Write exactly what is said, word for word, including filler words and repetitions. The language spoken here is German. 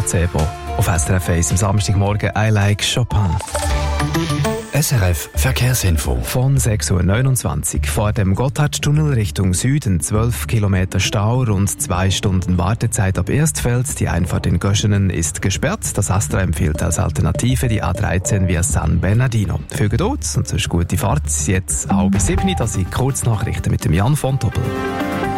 Placebo. Auf S R F eins am Samstagmorgen I Like Chopin. S R F Verkehrsinfo. Von sechs Uhr neunundzwanzig. Vor dem Gotthardtunnel Richtung Süden zwölf Kilometer Stau, rund zwei Stunden Wartezeit ab Erstfeld. Die Einfahrt in Göschenen ist gesperrt. Das Astra empfiehlt als Alternative die A dreizehn via San Bernardino. Viel Geduld und sonst gute Fahrt. Jetzt halb sieben, das sind Kurznachrichten mit dem Jan von Doppel.